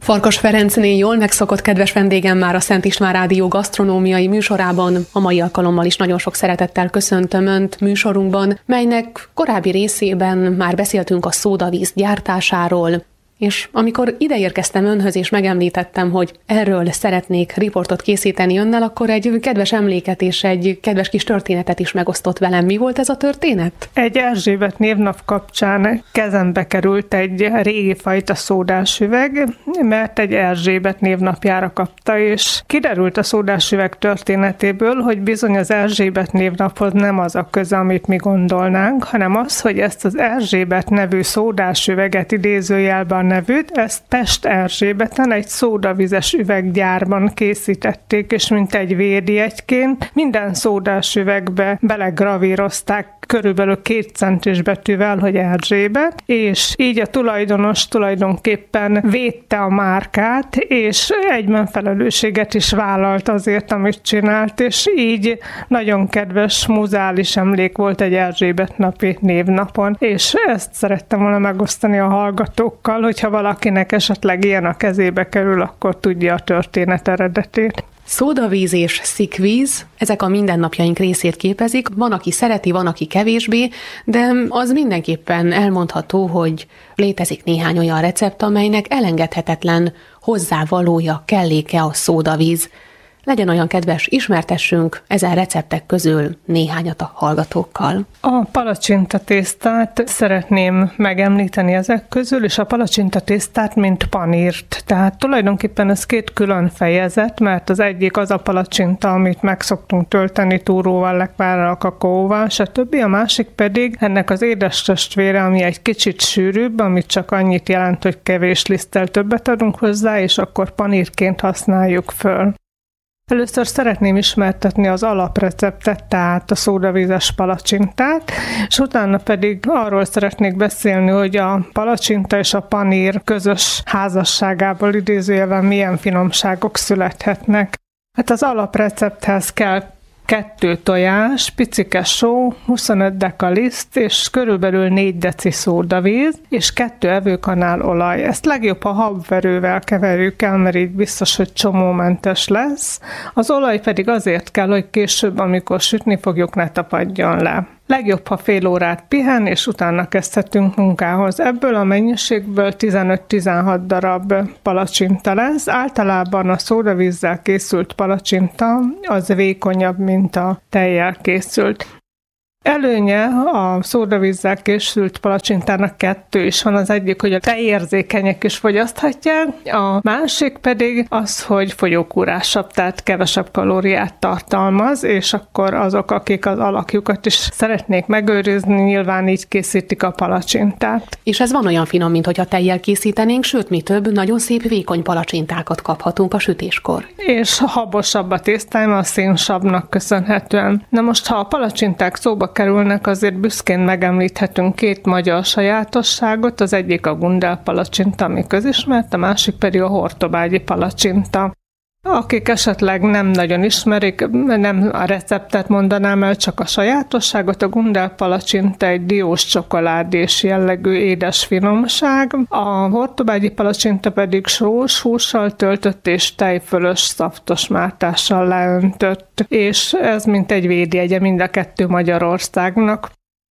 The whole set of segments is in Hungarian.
Farkas Ferencné jól megszokott kedves vendégem már a Szent István Rádió gasztronómiai műsorában. A mai alkalommal is nagyon sok szeretettel köszöntöm Önt műsorunkban, melynek korábbi részében már beszéltünk a szódavíz gyártásáról. És amikor ide érkeztem Önhöz, és megemlítettem, hogy erről szeretnék riportot készíteni Önnel, akkor egy kedves emléket és egy kedves kis történetet is megosztott velem. Mi volt ez a történet? Egy Erzsébet névnap kapcsán kezembe került egy régi fajta szódás üveg, mert egy Erzsébet névnapjára kapta, és kiderült a szódás üveg történetéből, hogy bizony az Erzsébet névnaphoz nem az a köze, amit mi gondolnánk, hanem az, hogy ezt az Erzsébet nevű szódás üveget, idézőjelben nevűt, ezt Pest Erzsébeten egy szódavizes üveggyárban készítették, és mint egy védjegyként minden szódás üvegbe belegravírozták körülbelül 2 centis betűvel, hogy Erzsébet, és így a tulajdonos tulajdonképpen védte a márkát, és egyben felelősséget is vállalt azért, amit csinált, és így nagyon kedves muzeális emlék volt egy Erzsébet napi névnapon, és ezt szerettem volna megosztani a hallgatókkal, hogyha valakinek esetleg ilyen a kezébe kerül, akkor tudja a történet eredetét. Szódavíz és szikvíz, ezek a mindennapjaink részét képezik, van, aki szereti, van, aki kevésbé, de az mindenképpen elmondható, hogy létezik néhány olyan recept, amelynek elengedhetetlen hozzávalója, kelléke a szódavíz. Legyen olyan kedves, ismertessünk ezen receptek közül néhányat a hallgatókkal. A palacsintatésztát szeretném megemlíteni ezek közül, és a palacsintatésztát, mint panírt. Tehát tulajdonképpen ez 2 külön fejezet, mert az egyik az a palacsinta, amit meg szoktunk tölteni túróval, lekvárral, kakaóval, stb. A másik pedig ennek az édes testvére, ami egy kicsit sűrűbb, amit csak annyit jelent, hogy kevés liszttel többet adunk hozzá, és akkor panírként használjuk föl. Először szeretném ismertetni az alapreceptet, tehát a szódavízes palacsintát, és utána pedig arról szeretnék beszélni, hogy a palacsinta és a panír közös házasságából idézőjelben milyen finomságok születhetnek. Hát az alaprecepthez kell 2 tojás, picike só, 25 deka liszt, és körülbelül 4 deci szódavíz, és 2 evőkanál olaj. Ezt legjobb, ha habverővel keverjük el, mert így biztos, hogy csomómentes lesz. Az olaj pedig azért kell, hogy később, amikor sütni fogjuk, ne tapadjon le. Legjobb, ha fél órát pihen, és utána kezdhetünk munkához. Ebből a mennyiségből 15-16 darab palacsinta lesz. Általában a szódavízzel készült palacsinta az vékonyabb, mint a tejjel készült. Előnye a szódavízzel készült palacsintának 2 is van. Az egyik, hogy a tejérzékenyek is fogyaszthatják, a másik pedig az, hogy fogyókúrásabb, tehát kevesebb kalóriát tartalmaz, és akkor azok, akik az alakjukat is szeretnék megőrizni, nyilván így készítik a palacsintát. És ez van olyan finom, mint hogyha tejjel készítenénk, sőt, mi több, nagyon szép vékony palacsintákat kaphatunk a sütéskor. És habosabb a tésztája a szénsavnak köszönhetően. Na most, ha a palacsinták szóba kerülnek, azért büszkén megemlíthetünk 2 magyar sajátosságot, az egyik a Gundel palacsinta, ami közismert, a másik pedig a hortobágyi palacsinta. Akik esetleg nem nagyon ismerik, nem a receptet mondanám el, csak a sajátosságot. A Gundel palacsinta egy diós csokoládés jellegű édes finomság, a hortobágyi palacsinta pedig sós, hússal töltött és tejfölös szaftos mártással leöntött, és ez mint egy védjegye mind a 2 Magyarországnak.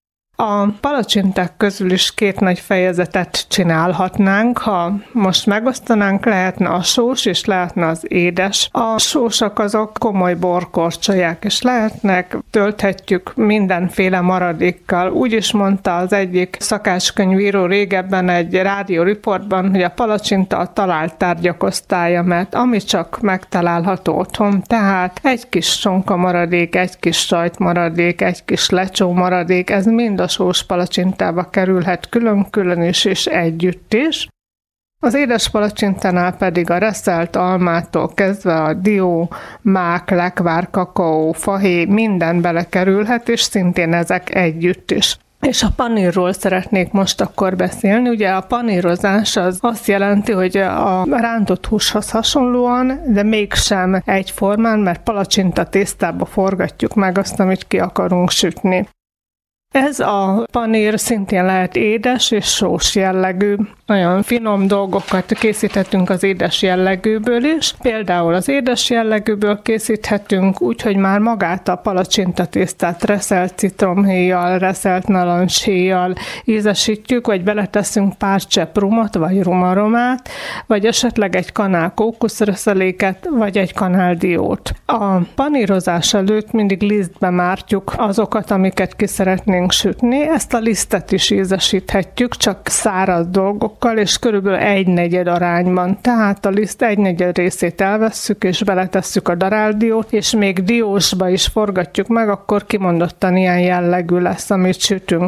A palacsinták közül is 2 nagy fejezetet csinálhatnánk, ha most megosztanánk, lehetne a sós és lehetne az édes. A sósak azok komoly borkorcsolyák is lehetnek, tölthetjük mindenféle maradékkal. Úgy is mondta az egyik szakácskönyvíró régebben egy rádióriportban, hogy a palacsinta a talált tárgyak osztálya, mert ami csak megtalálható otthon, tehát egy kis sonka maradék, egy kis sajt maradék, egy kis lecsó maradék, ez mind a sós palacsintába kerülhet külön-külön is és együtt is. Az édes palacsintánál pedig a reszelt almától kezdve a dió, mák, lekvár, kakaó, fahéj, minden belekerülhet, és szintén ezek együtt is. És a panírról szeretnék most akkor beszélni. Ugye a panírozás az azt jelenti, hogy a rántott húshoz hasonlóan, de mégsem egyformán, mert palacsinta tésztába forgatjuk meg azt, amit ki akarunk sütni. Ez a panír szintén lehet édes és sós jellegű. Nagyon finom dolgokat készíthetünk az édes jellegűből is. Például az édes jellegűből készíthetünk úgy, hogy már magát a palacsintatésztát reszelt citromhéjjal, reszelt narancshéjjal ízesítjük, vagy beleteszünk pár csepp rumot, vagy rumaromát, vagy esetleg egy kanál kókuszreszeléket, vagy egy kanál diót. A panírozás előtt mindig lisztbe mártjuk azokat, amiket ki szeretnénk sütni. Ezt a lisztet is ízesíthetjük, csak száraz dolgokkal, és körülbelül 1/4 arányban. Tehát a liszt 1/4 részét elvesszük, és beletesszük a daráldiót, és még diósba is forgatjuk meg, akkor kimondottan ilyen jellegű lesz, amit sütünk.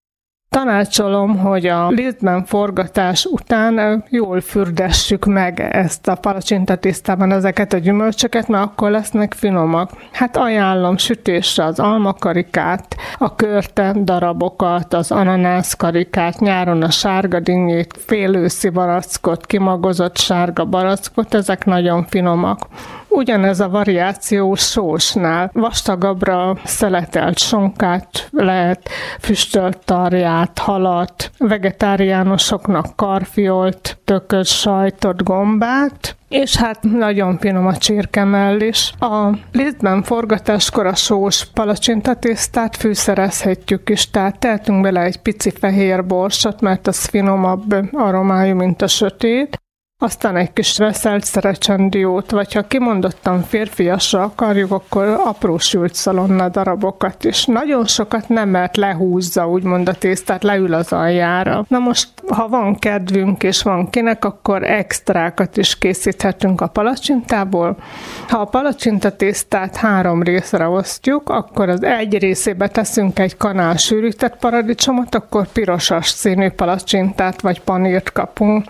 Tanácsolom, hogy a lisztben forgatás után jól fürdessük meg ezt a palacsintatésztában ezeket a gyümölcsöket, mert akkor lesznek finomak. Hát ajánlom sütésre az almakarikát, a körte darabokat, az ananászkarikát, nyáron a sárga dinnyét, félőszi barackot, kimagozott sárga barackot, ezek nagyon finomak. Ugyanez a variáció sósnál. Vastagabbra szeletelt sonkát lehet, füstölt tarját, halat, vegetáriánusoknak karfiolt, tökös sajtot, gombát, és hát nagyon finom a csirkemell is. A lisztben forgatáskor a sós palacsintatésztát fűszerezhetjük is, tehát tehetünk bele egy pici fehér borsot, mert az finomabb aromájú, mint a sötét. Aztán egy kis reszelt szerecsendiót, vagy ha kimondottan férfiasra akarjuk, akkor apró sült szalonna darabokat is. Nagyon sokat nem, mert lehúzza úgymond a tésztát, leül az aljára. Na most, ha van kedvünk és van kinek, akkor extrákat is készíthetünk a palacsintából. Ha a palacsintatésztát 3 részre osztjuk, akkor az egy részébe teszünk egy kanál sűrített paradicsomot, akkor pirosas színű palacsintát vagy panírt kapunk.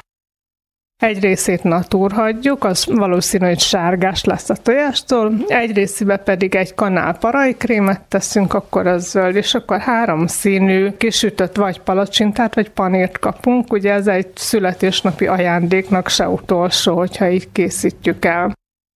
Egy részét natúr hagyjuk, az valószínű, hogy sárgás lesz a tojástól, egy részébe pedig egy kanál parajkrémet teszünk, akkor az zöld, és akkor 3 színű kisütött vagy palacsintát, vagy panírt kapunk, ugye ez egy születésnapi ajándéknak se utolsó, hogyha így készítjük el.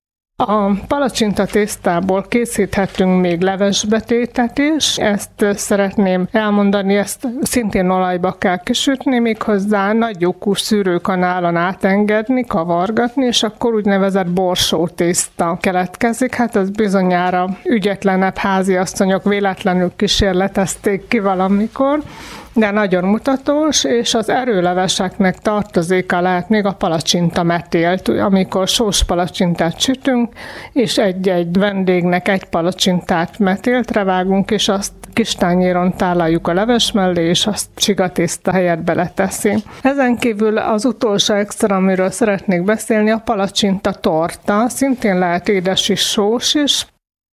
A palacsintatésztából készíthetünk még levesbetétet is, ezt szeretném elmondani, ezt szintén olajba kell kisütni, méghozzá nagyokú szűrőkanálon átengedni, kavargatni, és akkor úgynevezett borsótészta keletkezik. Hát ez bizonyára ügyetlenebb háziasszonyok véletlenül kísérletezték ki valamikor, de nagyon mutatós, és az erőleveseknek tartozéka lehet még a palacsinta metélt, amikor sós palacsintát sütünk, és egy-egy vendégnek egy palacsintát metéltre vágunk, és azt kis tányéron tálaljuk a leves mellé, és azt csigatészta helyett beleteszi. Ezen kívül az utolsó extra, amiről szeretnék beszélni, a palacsinta torta, szintén lehet édes is, sós is.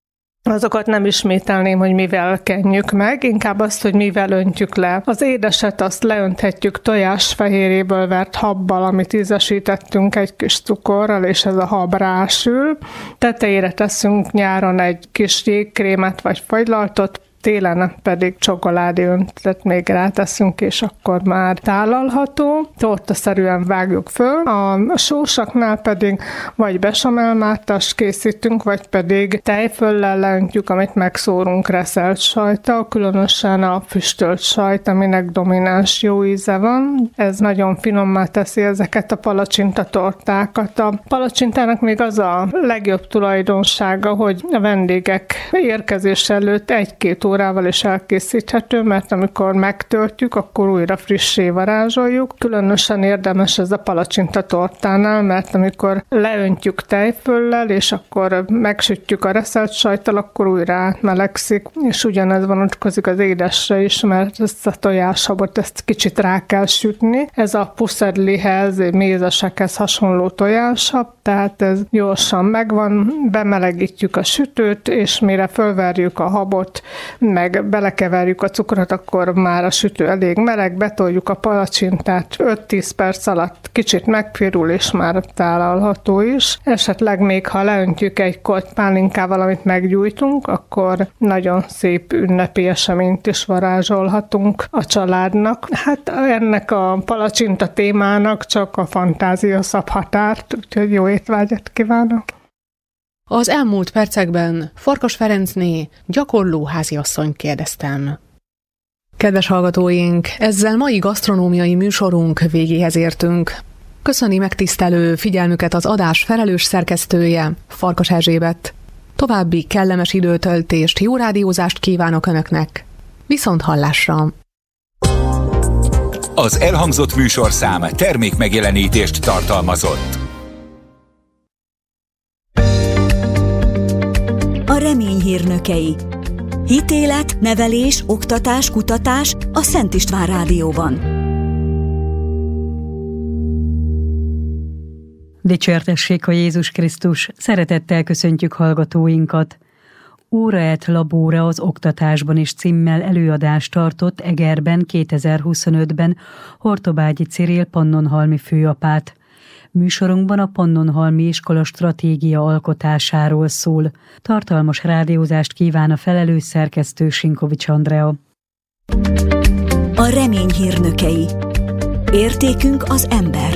Azokat nem ismételném, hogy mivel kenjük meg, inkább azt, hogy mivel öntjük le. Az édeset azt leönthetjük tojásfehérjéből vert habbal, amit ízesítettünk egy kis cukorral, és ez a hab rásül. Tetejére teszünk nyáron egy kis jégkrémet vagy fagylaltot, télen pedig csokoládéöntet még ráteszünk, és akkor már tálalható. Tortaszerűen vágjuk föl. A sósaknál pedig vagy besamelmártást készítünk, vagy pedig tejföllel leöntjük, amit megszórunk reszelt sajttal, különösen a füstölt sajt, aminek domináns jó íze van. Ez nagyon finommá teszi ezeket a palacsintatortákat. A palacsintának még az a legjobb tulajdonsága, hogy a vendégek érkezés előtt 1-2 órával is elkészíthető, mert amikor megtöltjük, akkor újra frissé varázsoljuk. Különösen érdemes ez a palacsintatortánál, mert amikor leöntjük tejföllel, és akkor megsütjük a reszelt sajttal, akkor újra átmelegszik, és ugyanez vonatkozik az édesre is, mert ezt a tojáshabot ezt kicsit rá kell sütni. Ez a puszedlihez, mézesekhez hasonló tojáshab, tehát ez gyorsan megvan, bemelegítjük a sütőt, és mire fölverjük a habot, meg belekeverjük a cukrot, akkor már a sütő elég meleg, betoljuk a palacsintát, 5-10 perc alatt kicsit megpirul, és már tálalható is. Esetleg még, ha leöntjük egy kolt pálinkával, amit meggyújtunk, akkor nagyon szép ünnepi eseményt is varázsolhatunk a családnak. Hát ennek a palacsinta témának csak a fantázia szab határt, úgyhogy jó étvágyat kívánok! Az elmúlt percekben Farkas Ferencné gyakorló háziasszonyt kérdeztem. Kedves hallgatóink, ezzel mai gasztronómiai műsorunk végéhez értünk. Köszöni megtisztelő figyelmüket az adás felelős szerkesztője, Farkas Erzsébet. További kellemes időtöltést, jó rádiózást kívánok Önöknek. Viszont hallásra! Az elhangzott műsorszám termékmegjelenítést tartalmazott. A Remény hírnökei. Hitélet, nevelés, oktatás, kutatás a Szent István Rádióban. Dicsértessék a Jézus Krisztus, szeretettel köszöntjük hallgatóinkat. Óra et labóra az oktatásban is címmel előadást tartott Egerben 2025-ben Hortobágyi Cyril pannonhalmi főapát. Műsorunkban a Pannonhalmi Iskola stratégia alkotásáról szól. Tartalmas rádiózást kíván a felelős szerkesztő Sinkovics Andrea. A Remény hírnökei. Értékünk az ember.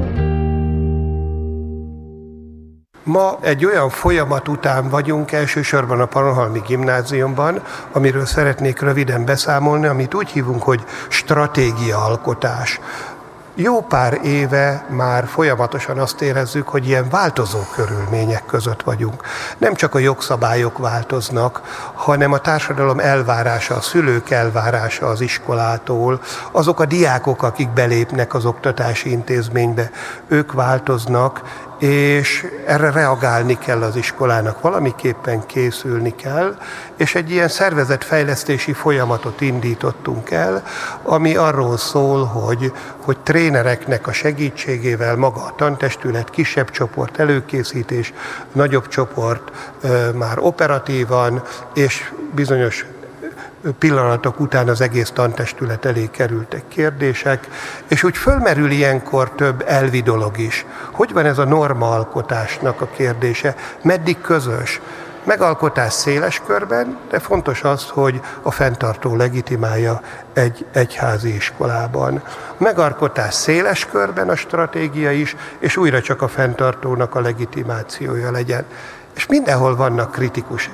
Ma egy olyan folyamat után vagyunk, elsősorban a Pannonhalmi Gimnáziumban, amiről szeretnék röviden beszámolni, amit úgy hívunk, hogy stratégiaalkotás. Jó pár éve már folyamatosan azt érezzük, hogy ilyen változó körülmények között vagyunk. Nem csak a jogszabályok változnak, hanem a társadalom elvárása, a szülők elvárása az iskolától, azok a diákok, akik belépnek az oktatási intézménybe, ők változnak, és erre reagálni kell az iskolának, valamiképpen készülni kell, és egy ilyen szervezetfejlesztési folyamatot indítottunk el, ami arról szól, hogy trénereknek a segítségével maga a tantestület, kisebb csoport előkészítés, nagyobb csoport már operatívan, és bizonyos pillanatok után az egész tantestület elé kerültek kérdések, és úgy fölmerül ilyenkor több elvi dolog is. Hogy van ez a normaalkotásnak a kérdése? Meddig közös? Megalkotás széles körben, de fontos az, hogy a fenntartó legitimálja egy egyházi iskolában. Megalkotás széles körben a stratégia is, és újra csak a fenntartónak a legitimációja legyen. És mindenhol vannak kritikus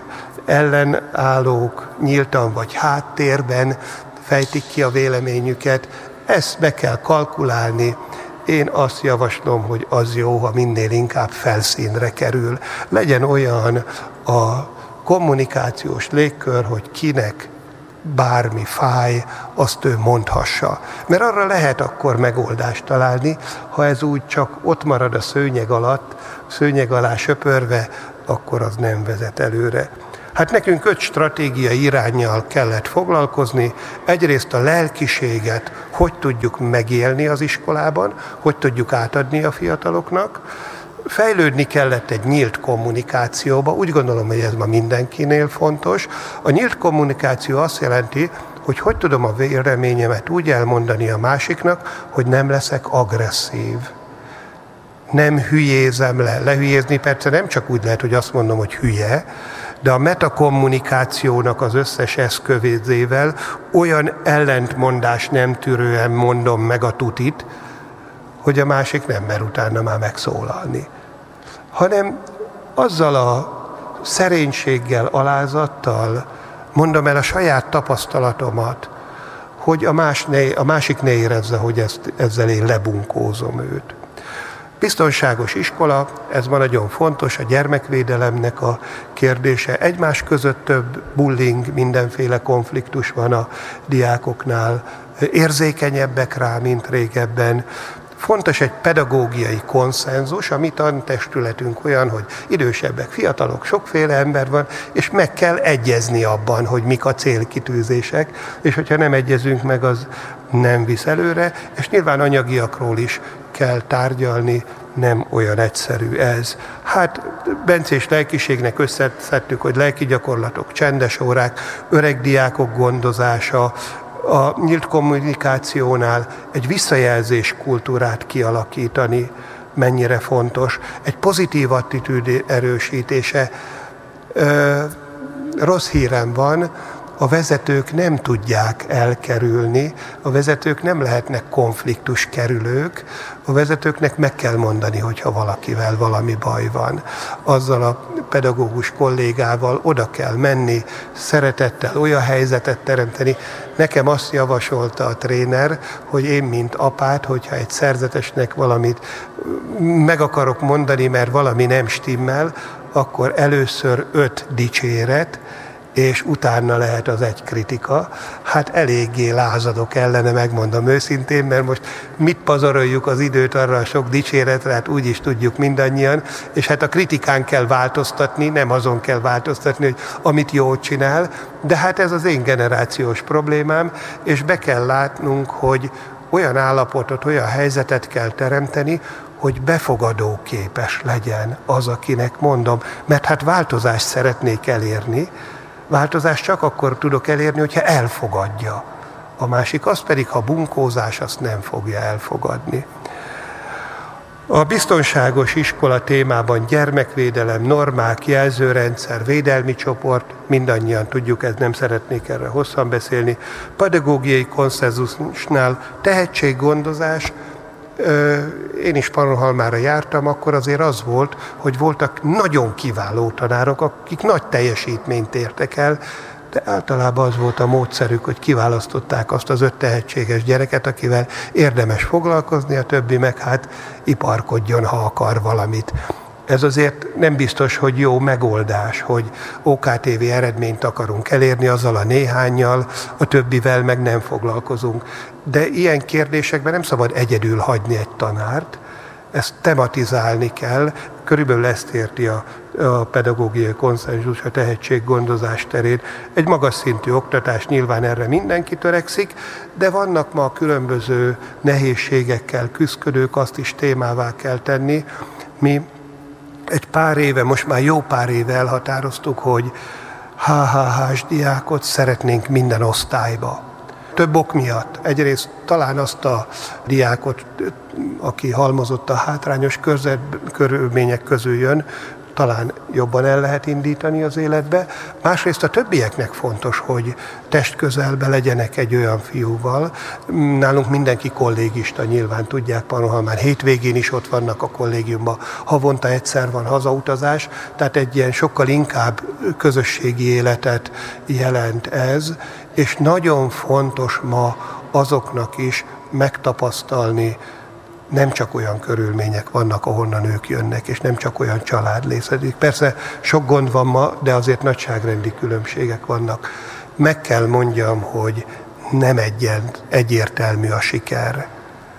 ellenállók, nyíltan vagy háttérben fejtik ki a véleményüket. Ezt be kell kalkulálni. Én azt javaslom, hogy az jó, ha minél inkább felszínre kerül. Legyen olyan a kommunikációs légkör, hogy kinek bármi fáj, azt ő mondhassa. Mert arra lehet akkor megoldást találni, ha ez úgy csak ott marad a szőnyeg alatt, szőnyeg alá söpörve, akkor az nem vezet előre. Hát nekünk 5 stratégiai iránnyal kellett foglalkozni. Egyrészt a lelkiséget, hogy tudjuk megélni az iskolában, hogy tudjuk átadni a fiataloknak. Fejlődni kellett egy nyílt kommunikációba, úgy gondolom, hogy ez ma mindenkinél fontos. A nyílt kommunikáció azt jelenti, hogy tudom a véleményemet úgy elmondani a másiknak, hogy nem leszek agresszív. Nem hülyézem le. Lehülyézni persze nem csak úgy lehet, hogy azt mondom, hogy hülye, de a metakommunikációnak az összes eszközével olyan ellentmondás nem tűrően mondom meg a tutit, hogy a másik nem mer utána már megszólalni. Hanem azzal a szerénységgel, alázattal mondom el a saját tapasztalatomat, hogy a másik ne érezze, hogy ezzel én lebunkózom őt. Biztonságos iskola, ez ma nagyon fontos, a gyermekvédelemnek a kérdése. Egymás között több bullying, mindenféle konfliktus van a diákoknál, érzékenyebbek rá, mint régebben. Fontos egy pedagógiai konszenzus, a mi tantestületünk olyan, hogy idősebbek, fiatalok, sokféle ember van, és meg kell egyezni abban, hogy mik a célkitűzések, és hogyha nem egyezünk meg, az nem visz előre, és nyilván anyagiakról is kell tárgyalni, nem olyan egyszerű ez. Hát bencés lelkiségnek összeszedtük, hogy lelki gyakorlatok, csendes órák, öreg diákok gondozása, a nyílt kommunikációnál egy visszajelzés kultúrát kialakítani mennyire fontos, egy pozitív attitűd erősítése. Rossz hírem van, a vezetők nem tudják elkerülni, a vezetők nem lehetnek konfliktuskerülők, a vezetőknek meg kell mondani, hogyha valakivel valami baj van. Azzal a pedagógus kollégával oda kell menni, szeretettel olyan helyzetet teremteni. Nekem azt javasolta a tréner, hogy én, mint apát, hogyha egy szerzetesnek valamit meg akarok mondani, mert valami nem stimmel, akkor először 5 dicséret, és utána lehet az egy kritika. Hát eléggé lázadok ellene, megmondom őszintén, mert most mit pazaroljuk az időt arra a sok dicséretre, hát úgy is tudjuk mindannyian, és hát a kritikán kell változtatni, nem azon kell változtatni, hogy amit jól csinál, de hát ez az én generációs problémám, és be kell látnunk, hogy olyan állapotot, olyan helyzetet kell teremteni, hogy befogadóképes legyen az, akinek mondom, mert hát változást szeretnék elérni, változást csak akkor tudok elérni, hogyha elfogadja. A másik az pedig, ha bunkózás, azt nem fogja elfogadni. A biztonságos iskola témában gyermekvédelem, normák, jelzőrendszer, védelmi csoport, mindannyian tudjuk, ezt nem szeretnék erre hosszan beszélni. Pedagógiai konszenzusnál tehetséggondozás, én is Pannonhalmára jártam, akkor azért az volt, hogy voltak nagyon kiváló tanárok, akik nagy teljesítményt értek el, de általában az volt a módszerük, hogy kiválasztották azt az 5 tehetséges gyereket, akivel érdemes foglalkozni, a többi meg hát iparkodjon, ha akar valamit. Ez azért nem biztos, hogy jó megoldás, hogy OKTV eredményt akarunk elérni azzal a néhánnyal, a többivel meg nem foglalkozunk. De ilyen kérdésekben nem szabad egyedül hagyni egy tanárt, ezt tematizálni kell, körülbelül ezt érti a pedagógiai konszenzus a tehetséggondozás terén. Egy magas szintű oktatás, nyilván erre mindenki törekszik, de vannak ma különböző nehézségekkel küzdködők, azt is témává kell tenni. Mi egy pár éve, most már jó pár éve elhatároztuk, hogy HHH-s diákot szeretnénk minden osztályba. Több ok miatt. Egyrészt talán azt a diákot, aki halmozott a hátrányos körülmények közül jön, talán jobban el lehet indítani az életbe. Másrészt a többieknek fontos, hogy testközelbe legyenek egy olyan fiúval. Nálunk mindenki kollégista, nyilván tudják, Pannonhalmán hétvégén is ott vannak a kollégiumban, havonta egyszer van hazautazás, tehát egy ilyen sokkal inkább közösségi életet jelent ez, és nagyon fontos ma azoknak is megtapasztalni, nem csak olyan körülmények vannak, ahonnan ők jönnek, és nem csak olyan család létezik. Persze sok gond van ma, de azért nagyságrendi különbségek vannak. Meg kell mondjam, hogy nem egyértelmű a siker.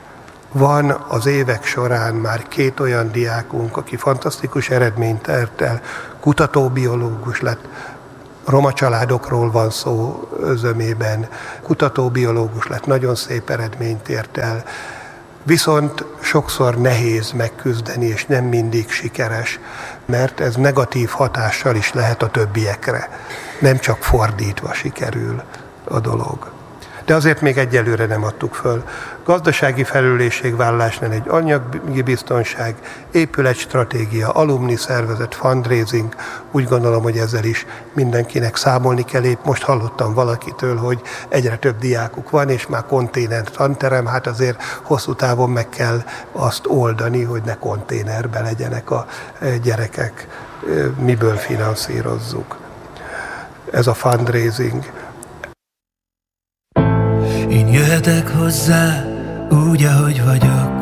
Van az évek során már 2 olyan diákunk, aki fantasztikus eredményt ért el, kutatóbiológus lett, roma családokról van szó zömében, kutatóbiológus lett, nagyon szép eredményt ért el, viszont sokszor nehéz megküzdeni, és nem mindig sikeres, mert ez negatív hatással is lehet a többiekre. Nem csak fordítva sikerül a dolog. De azért még egyelőre nem adtuk föl. Gazdasági felelősségvállalásnál egy anyagi biztonság, épületstratégia, alumni szervezet, fundraising, úgy gondolom, hogy ezzel is mindenkinek számolni kell. Épp most hallottam valakitől, hogy egyre több diákuk van, és már konténer tanterem, hát azért hosszú távon meg kell azt oldani, hogy ne konténerbe legyenek a gyerekek, miből finanszírozzuk. Ez a fundraising. Én jöhetek hozzá úgy, ahogy vagyok,